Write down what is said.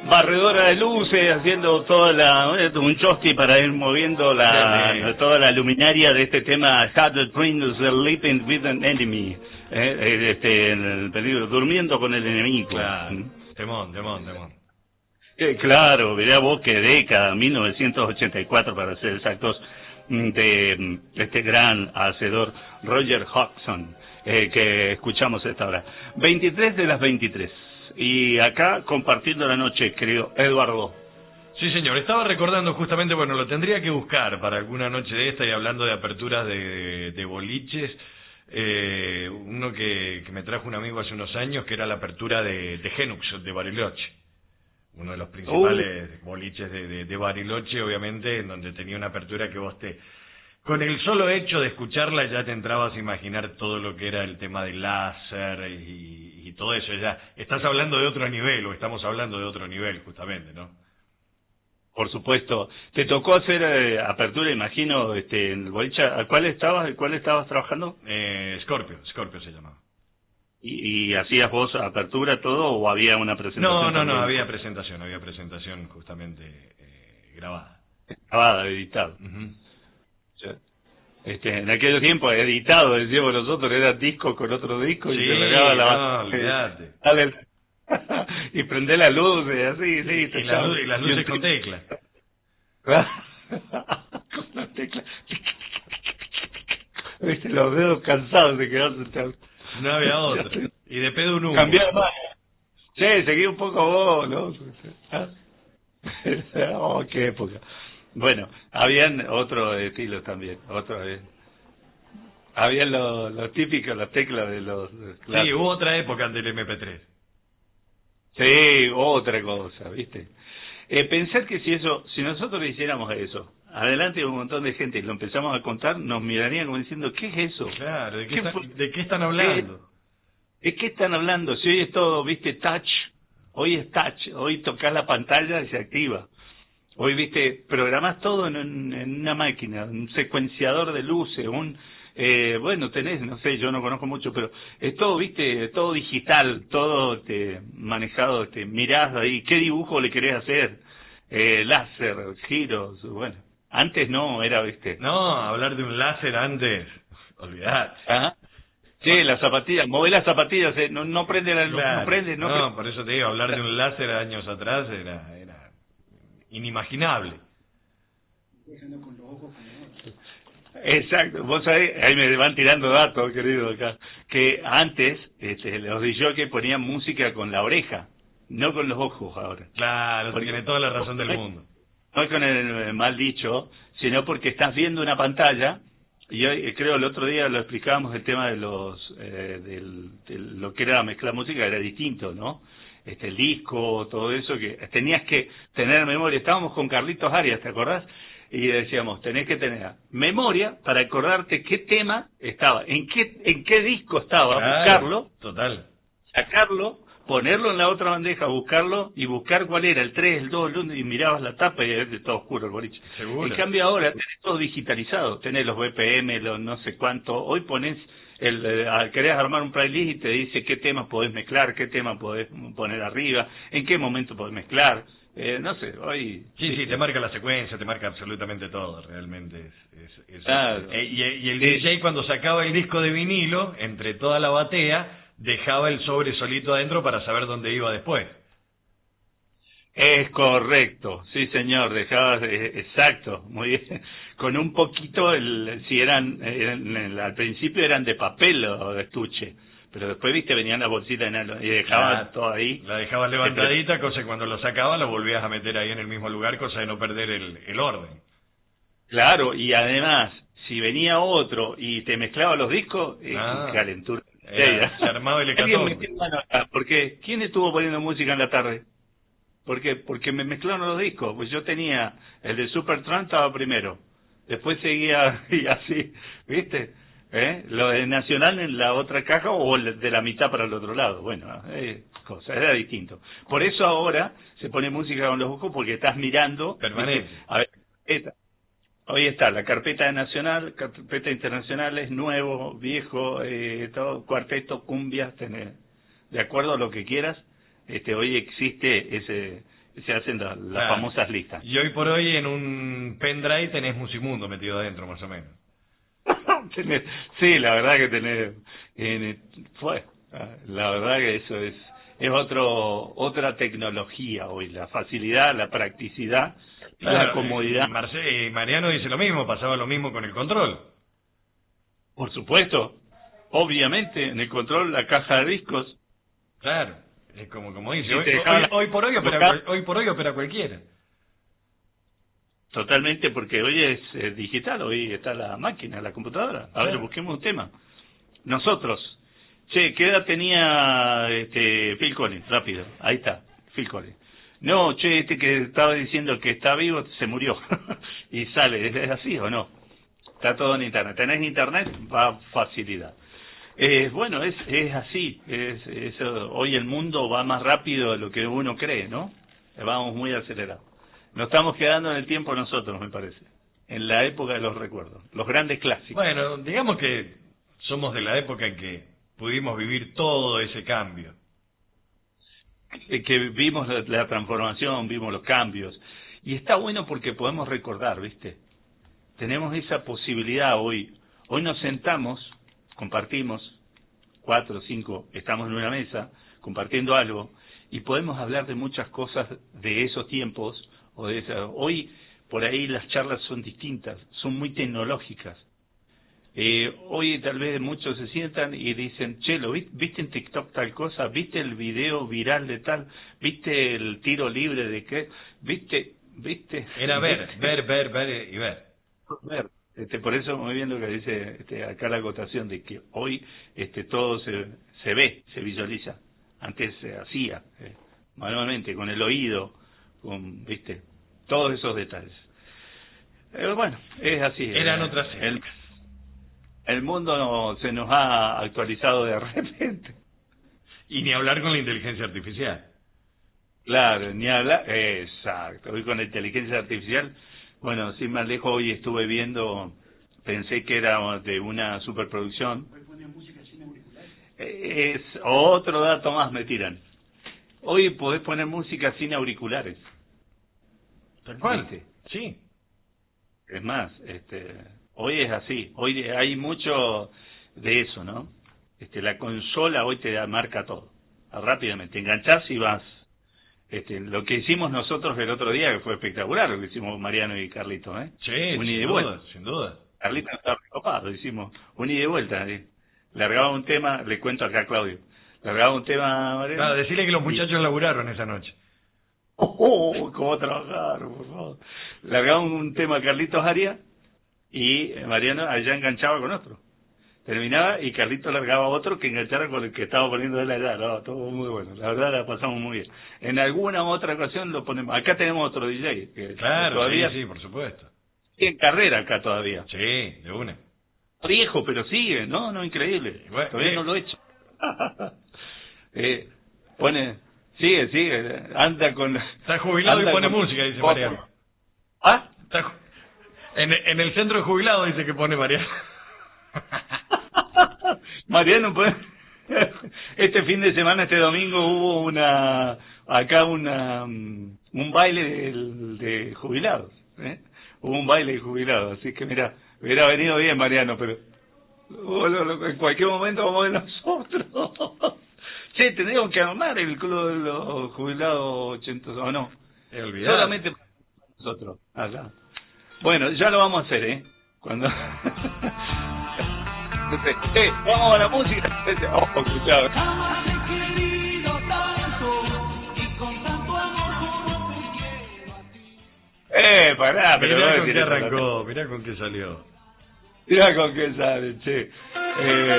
barredora de luces, haciendo un chosti para ir moviendo toda la luminaria de este tema, Started Prince, Sleeping with an Enemy, en el peligro, durmiendo con el enemigo. Claro, temón. Claro, mirá vos qué década, 1984 para ser exactos, de este gran hacedor Roger Hodgson, que escuchamos esta hora. 23 de las 23. Y acá compartiendo la noche, querido Eduardo. Sí, señor, estaba recordando justamente, bueno, lo tendría que buscar para alguna noche de esta, y hablando de aperturas de boliches, uno que me trajo un amigo hace unos años, que era la apertura de Genux, de Bariloche. Uno de los principales boliches de Bariloche, obviamente, en donde tenía una apertura que vos con el solo hecho de escucharla ya te entrabas a imaginar todo lo que era el tema del láser y todo eso. Ya estás hablando de otro nivel, o estamos hablando de otro nivel, justamente, ¿no? Por supuesto. Te tocó hacer apertura, imagino, en el boliche. ¿Cuál estabas trabajando? Scorpio se llamaba. ¿Y hacías vos apertura todo o había una presentación? No, había presentación justamente grabada. Grabada, editada. En aquel tiempo editado, decíamos nosotros, era disco con otro disco, sí, y se regaba la olvídate. Y prendé la luz, así, listo. Y las luces con tecla. Con la tecla. Viste, los dedos cansados de quedarse. No había otro. Y de pedo un humo. Cambiar más. Sí, seguí un poco vos, ¿no? Oh, qué época. Bueno, habían otros estilos también. Habían los típicos, las teclas de los... Sí, hubo otra época antes del MP3. Sí, otra cosa, ¿viste? Pensar que si nosotros hiciéramos eso, adelante un montón de gente y lo empezamos a contar, nos mirarían como diciendo, ¿qué es eso? Claro, ¿de qué están hablando? ¿De qué están hablando? Si hoy es todo, ¿viste? Touch, hoy tocas la pantalla y se activa. Hoy, ¿viste? Programás todo en una máquina, un secuenciador de luces, bueno, tenés, no sé, yo no conozco mucho, pero es todo, ¿viste? Todo digital, todo manejado, mirás ahí, ¿qué dibujo le querés hacer? Láser, giros, bueno. Antes no, era, ¿viste? No, hablar de un láser antes, olvidate. ¿Ah? Sí, las zapatillas, mover las zapatillas, no prende la luz, claro. no prende, no, por eso te digo, hablar de un láser años atrás era inimaginable. Exacto, vos sabés, ahí me van tirando datos, querido, acá, que antes los DJs ponían música con la oreja, no con los ojos ahora. Claro, tiene toda la razón del mundo. No con el mal dicho, sino porque estás viendo una pantalla, y hoy, creo el otro día lo explicábamos, el tema de lo que era mezclar música era distinto, ¿no? El disco, todo eso, que tenías que tener memoria. Estábamos con Carlitos Arias, ¿te acordás? Y decíamos, tenés que tener memoria para acordarte qué tema estaba, en qué disco estaba, claro, buscarlo, total, sacarlo, ponerlo en la otra bandeja, buscarlo y buscar cuál era, el 3, el 2, el 1, y mirabas la tapa y era todo oscuro el boliche. Seguro. En cambio ahora tenés todo digitalizado, tenés los BPM, los no sé cuánto, hoy ponés querés armar un playlist y te dice qué temas podés mezclar, qué tema podés poner arriba, en qué momento podés mezclar. No sé, hoy... Sí, te marca la secuencia, te marca absolutamente todo, realmente es claro. Y el DJ cuando sacaba el disco de vinilo, entre toda la batea, dejaba el sobre solito adentro para saber dónde iba después. Es correcto, sí señor, dejabas, exacto, muy bien, con un poquito, si al principio eran de papel o de estuche, pero después, viste, venían las bolsitas y dejaban todo ahí. La dejabas levantadita, cosa que cuando lo sacabas la volvías a meter ahí en el mismo lugar, cosa de no perder el orden. Claro, y además, si venía otro y te mezclaba los discos, calentura. Se armaba el hecatombe. Porque, ¿quién estuvo poniendo música en la tarde? ¿Por qué? Porque me mezclaron los discos, pues yo tenía, el de Supertramp estaba primero, después seguía y así, ¿viste? Lo de Nacional en la otra caja o de la mitad para el otro lado, bueno, era distinto. Por eso ahora se pone música con los ojos porque estás mirando. Permanente. A ver, hoy está la carpeta de Nacional, carpeta internacionales, nuevo, viejo, todo, cuarteto, cumbias, de acuerdo a lo que quieras. Hoy existe se hacen las famosas listas. Y hoy por hoy en un pendrive tenés Musimundo metido adentro, más o menos. Sí, la verdad que la verdad que eso es otra tecnología hoy, la facilidad, la practicidad, la comodidad. Mariano dice lo mismo, pasaba lo mismo con el control. Por supuesto, obviamente, en el control, la caja de discos. Claro, es como dice, hoy por hoy opera cualquiera. Totalmente, porque hoy es digital, hoy está la máquina, la computadora. A ver, busquemos un tema. Nosotros, ¿qué edad tenía Phil Collins? Rápido, ahí está, Phil Collins. No, este que estaba diciendo que está vivo, se murió. Y sale, ¿es así o no? Está todo en internet. Tenés internet, va a facilidad. Bueno, es así. Hoy el mundo va más rápido de lo que uno cree, ¿no? Vamos muy acelerados. Nos estamos quedando en el tiempo nosotros, me parece. En la época de los recuerdos, los grandes clásicos. Bueno, digamos que somos de la época en que pudimos vivir todo ese cambio. Que vimos la transformación, vimos los cambios. Y está bueno porque podemos recordar, ¿viste? Tenemos esa posibilidad hoy. Hoy nos sentamos, compartimos, 4 o 5, estamos en una mesa, compartiendo algo, y podemos hablar de muchas cosas de esos tiempos. Hoy, por ahí, las charlas son distintas, son muy tecnológicas. Hoy tal vez muchos se sientan y dicen, Chelo, ¿viste en TikTok tal cosa? ¿Viste el video viral de tal? ¿Viste el tiro libre de qué? ¿Viste? Era ver y ver. Por eso muy bien lo que dice acá la acotación de que hoy todo se ve, se visualiza. Antes se hacía manualmente, con el oído, ¿viste? Todos esos detalles. Bueno, es así. Eran otras épocas. El mundo se nos ha actualizado de repente. Y ni hablar con la inteligencia artificial. Claro, ni hablar. Exacto. Hoy con la inteligencia artificial, bueno, sin más lejos, hoy estuve viendo, pensé que era de una superproducción. Es otro dato más, me tiran. Hoy podés poner música sin auriculares. ¿Tal cual? ¿Viste? Sí. Es más, hoy es así. Hoy hay mucho de eso, ¿no? La consola hoy te marca todo. Rápidamente, enganchás y vas. Lo que hicimos nosotros el otro día, que fue espectacular, lo que hicimos Mariano y Carlito, Sí, sin duda. Carlito estaba recopado, hicimos un ida y vuelta. Largaba un tema, le cuento acá a Claudio. Largaba un tema, Mariano. Claro, decirle que los muchachos laburaron esa noche. Cómo trabajaron, por favor. Largaba un tema Carlitos Arias y Mariano allá enganchaba con otro. Terminaba y Carlitos largaba otro que enganchara con el que estaba poniendo él allá. No, todo muy bueno. La verdad la pasamos muy bien. En alguna otra ocasión lo ponemos. Acá tenemos otro DJ. Que claro, todavía sí, por supuesto. Sigue en carrera acá todavía. Sí, de una. Viejo, pero sigue. No, increíble. Bueno, todavía no lo he hecho. Sigue. Anda con... Está jubilado y pone música, dice Mariano. ¿Ah? En el centro de jubilado dice que pone Mariano. Mariano, pues, este fin de semana, este domingo, hubo un baile de jubilados, Hubo un baile de jubilados, así que mira, hubiera venido bien Mariano, pero en cualquier momento vamos a ver nosotros. Che, tendríamos que armar el club de los jubilados 80, ¿o no? Solamente para nosotros, allá. Bueno, ya lo vamos a hacer, Cuando... vamos a la música. Escuchado. Pará, pero mirá con qué arrancó, mirá con qué salió. Mirá con qué sale, che.